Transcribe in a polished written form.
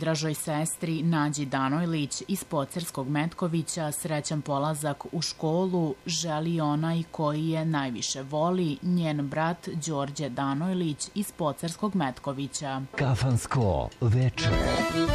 najdražoj sestri Nađi Danojlić iz Pocerskog Metkovića srećan polazak u školu želi onaj koji je najviše voli, njen brat Đorđe Danojlić iz Pocerskog Metkovića. Kafansko veče.